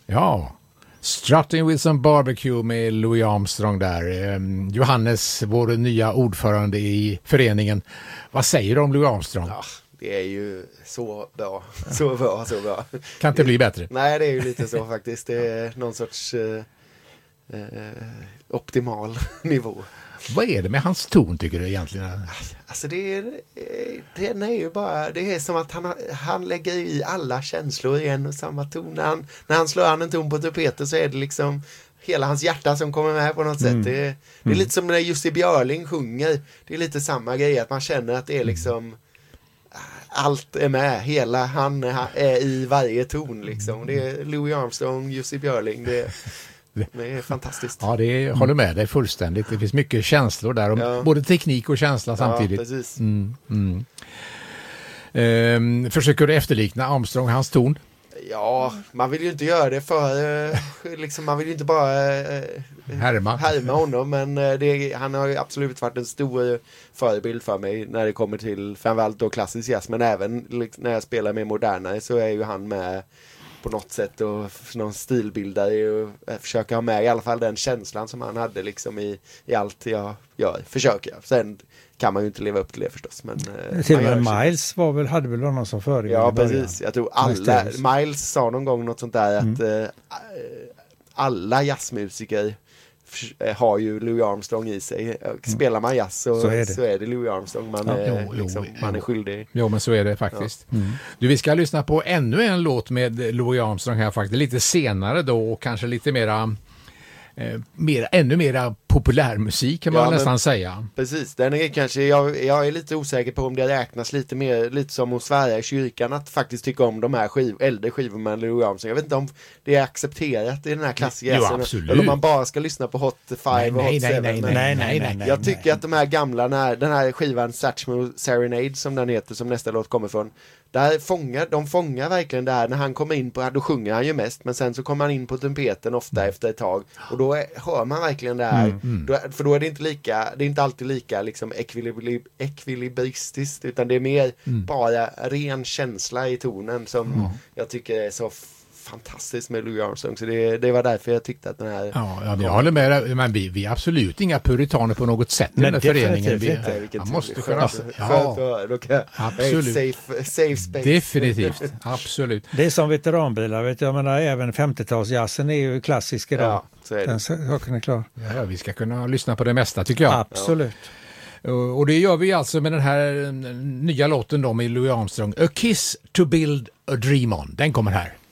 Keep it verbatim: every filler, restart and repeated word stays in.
Ja, Strutting with some barbecue med Louis Armstrong där. Um, Johannes, vår nya ordförande i föreningen. Vad säger du om Louis Armstrong? Ja, det är ju så bra. Så bra, så bra. Kan inte bli bättre. Nej, det är ju lite så faktiskt. Det är någon sorts eh, eh, optimal nivå. Vad är det med hans ton tycker du egentligen? Alltså det är, den är ju bara, det är som att han, han lägger i alla känslor i en och samma ton. När han, när han slår an en ton på trumpeten så är det liksom hela hans hjärta som kommer med på något Mm. sätt. Det är, det är lite som när Jussi Björling sjunger. Det är lite samma grej, att man känner att det är liksom allt är med, hela han är, är i varje ton liksom. Det är Louis Armstrong, Jussi Björling, det är Det är fantastiskt. Ja, det är, håller med dig fullständigt. Det finns mycket känslor där. Om Ja. både teknik och känsla samtidigt. Ja, precis. Mm, mm. Ehm, försöker du efterlikna Armstrong, hans ton? Ja, man vill ju inte göra det för eh, liksom, man vill ju inte bara eh, Härma. härma honom, men eh, det, han har ju absolut varit en stor förebild för mig när det kommer till framförallt då klassisk jazz, men även liksom, när jag spelar med modernare så är ju han med på något sätt och någon stilbildare och försöka ha med i alla fall den känslan som han hade liksom i, i allt jag gör. Försöker jag. Sen kan man ju inte leva upp till det förstås. Men, eh, till och man med gör Miles var väl, hade väl någon som föregick Ja, i början. precis. Jag tror alla, Miles sa någon gång något sånt där att mm. eh, alla jazzmusiker f- har ju Louis Armstrong i sig. Spelar man jazz så, så, är, det. så är det Louis Armstrong man, ja, är, jo, liksom, jo, man är skyldig. Jo, men så är det faktiskt. Ja. Mm. Du, vi ska lyssna på ännu en låt med Louis Armstrong här faktiskt. Lite senare då och kanske lite mera Eh, mer, ännu mera populärmusik kan man ja, nästan säga. Precis, den är kanske, jag, jag är lite osäker på om det räknas lite mer, lite som hos Sverige i kyrkan att faktiskt tycka om de här skiv, äldre skivorna med Louis Armstrong. Jag vet inte om det är accepterat i den här klassiska jazzen, eller om man bara ska lyssna på Hot Five och Hot Seven. Nej, nej, nej, nej, nej, nej. Jag tycker nej. att de här gamla, när, den här skivan Satchmo Serenade som den heter, som nästa låt kommer från, där fångar, de fångar verkligen det här när han kommer in på, då sjunger han ju mest, men sen så kommer han in på trumpeten ofta mm. efter ett tag och då är, hör man verkligen det här mm, mm. Då, för då är det inte lika, det är inte alltid lika liksom ekvilibri, ekvilibristiskt, utan det är mer mm. bara ren känsla i tonen som mm. jag tycker är så fantastiskt med Louis Armstrong, så det, det var därför jag tyckte att den här ja, ja, jag håller med, men vi, vi är absolut inga puritaner på något sätt i den här föreningen. Vi, man måste kunna ja, absolut. Safe, safe space. Definitivt, absolut. Det är som veteranbilar, vet jag, menar, även femtiotalsjazzen är ju klassisk idag. Ja, så är det. Den saken är klar. Ja, vi ska kunna lyssna på det mesta tycker jag. Absolut. Ja. Och det gör vi alltså med den här nya låten då med Louis Armstrong, A Kiss to Build a Dream On. Den kommer här.